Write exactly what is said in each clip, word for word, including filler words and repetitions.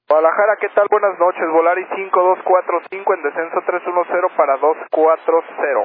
Guadalajara, ¿qué tal? Buenas noches. Volaris cinco dos cuatro cinco en descenso tres uno cero para dos cuatro cero.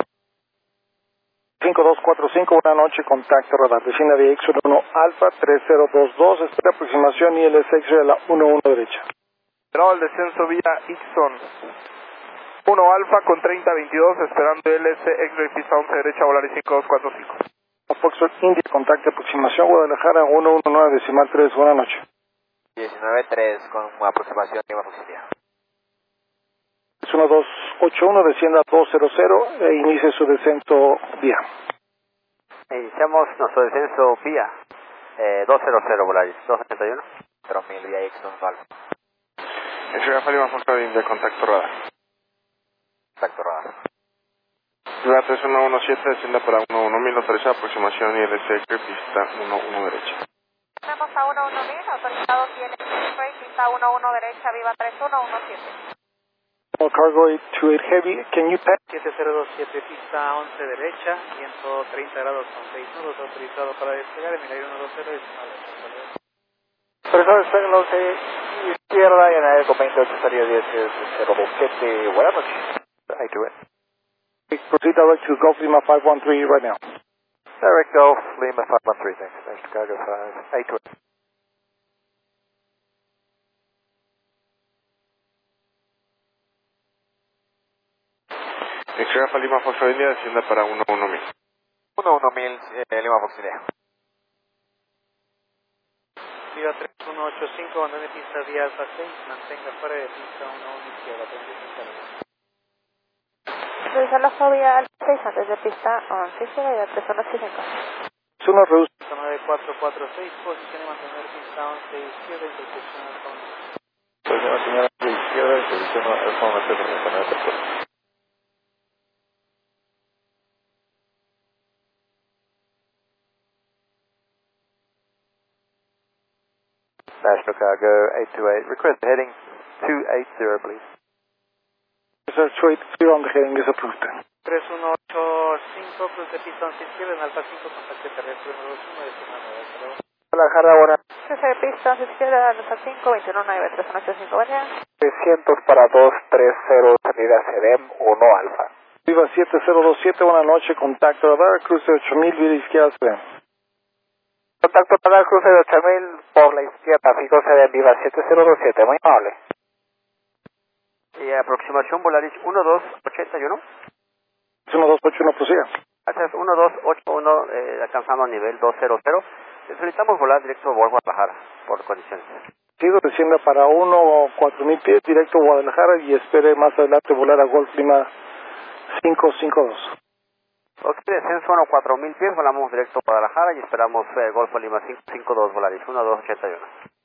cinco dos cuatro cinco, buena noche, contacto radar. Define de X uno Alfa tres cero dos dos, espera aproximación I L S X-ray a la uno uno derecha. No, el descenso vía Ixon. uno Alfa con treinta veintidós, esperando I L S X-ray pista once derecha, Volaris cinco dos cuatro cinco. Foxtrot India, contacto aproximación Guadalajara uno uno nueve decimal tres, buena noche. diecinueve tres con aproximación Lima Fox India. uno dos ocho uno, descienda a dos cero cero e inicie su descenso vía. Iniciamos nuestro descenso vía eh, dos cero cero Volaris dos setenta y uno. cero mil vía Ixon Alfa. Ciudad Lima Fox India, contacto radar. Contacto radar. Ciudad tres uno uno siete, descienda para uno uno mil, autoriza aproximación I L S X-ray pista uno uno derecha. Estamos a uno uno mil, autorizado I L S X-ray pista uno uno derecha, viva tres uno uno siete. Cargo eight two eight Heavy, can you pass? siete cero dos siete, pista once derecha, ciento treinta grados con seis nudos, autorizado para despegar, Emirair uno dos cero, decimal ocho. Profesor, está en la once izquierda y en el con veintiocho estaría diez cero dos siete, buenas noches. Ahí tú ves. Proceed direct to Gulf Lima five one three right now. Direct Gulf Lima five one three, thanks. Thanks, Chicago five, ahí tú ves. Ciudad Lima Fox India, descienda para uno uno mil. uno uno mil, eh, Lima Fox India. Viva tres uno ocho cinco, abandone pista vía Alfa seis, mantenga fuera de pista uno uno izquierda, atención. Revisar la fobia Alfa seis antes de pista once izquierda, tres uno cinco. uno reduce. nueve cuatro cuatro seis, posición y mantener pista once izquierda, intersección Alfa uno. Pues una señora de izquierda, intersección Alfa uno tres uno nueve. National Cargo eight two eight, request heading two eight zero, please. Sir, straight zero on the heading is approved. tres uno ocho cinco, cruce pista once izquierda, en Alfa cinco, contacto terrestre uno dos uno, decimal nueve. Guadalajara, ahora. Cruce de pista once izquierda, Alfa cinco, veintiuno nueve, tres uno ocho cinco, buen día. trescientos para dos tres cero, salida C D E M uno Alfa. Viva siete cero dos siete, buena noche, contacto radar, cruce ocho mil, vía izquierda C D E M. Contacto para el cruce de ocho mil por la izquierda, fijo C D E M Viva siete cero dos siete, muy amable. Y aproximación Volaris uno dos ocho uno. uno dos ocho uno, prosiga. Gracias, uno dos ocho uno, eh, alcanzando nivel dos cero cero. Necesitamos volar directo a Guadalajara, por condiciones. Sigo, descienda para uno cuatro mil pies, directo a Guadalajara y espere más adelante volar a Golf Lima cinco cinco dos. Ok, descenso uno cuatro mil pies, volamos directo a Guadalajara y esperamos eh, Golfo Lima cinco cinco dos Volaris uno dos ocho uno.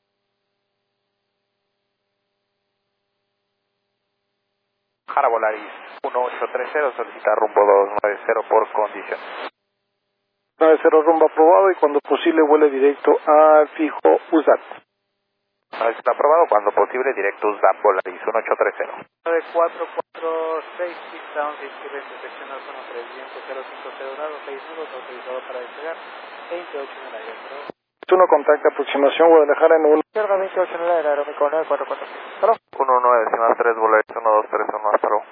Jara Volaris uno ocho tres cero, solicita rumbo dos nueve cero por condición. nueve cero rumbo aprobado y cuando posible vuele directo al fijo U S A T. Una vez está aprobado, cuando posible, directo U S A P Volaris uno ocho tres cero. nueve cuatro cuatro seis, pista once izquierda, intersección Alfa uno tres, viento cero cinco cero grados, seis nudos, autorizado para despegar, veintiocho en el aire. uno contacta aproximación Guadalajara en uno. Izquierda veintiocho en el aire, aerómico nueve cuatro cuatro. Hello. uno nueve decimal tres Volaris uno dos tres uno, hasta luego.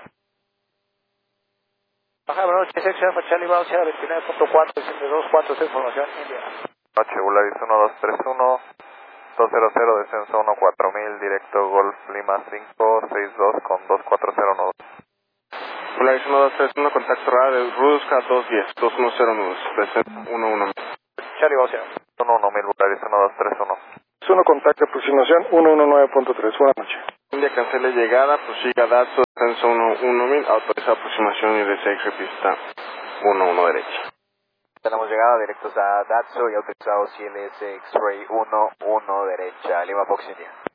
Baja, buenas noches, sección Alfa Charlie Bounce a veintinueve punto cuatro, desciende dos cuatro seis, información India. Noche Volaris uno dos tres uno, dos cero cero, descenso uno cuatro mil, directo Golf Lima cinco seis dos con dos cuatro cero nudos. Volaris uno dos tres uno, contacto radar de Rusca dos diez, dos uno cero nudos, descenso uno uno mil. Charlie Bounce. uno uno mil, Volaris uno dos tres uno. uno contacta aproximación uno uno nueve punto tres, buenas noches. India cancele llegada, prosiga Datsun, descenso uno uno mil, autoriza aproximación y descenso pista uno uno derecha. Tenemos llegada directos a Datsun y autorizados I L S X-Ray uno uno derecha, Lima Fox India.